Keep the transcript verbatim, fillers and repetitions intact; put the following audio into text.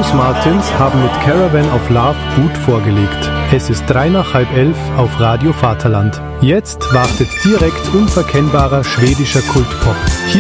Klaus Martins haben mit Caravan of Love gut vorgelegt. Es ist drei nach halb elf auf Radio Vaterland. Jetzt wartet direkt unverkennbarer schwedischer Kultpop. Hier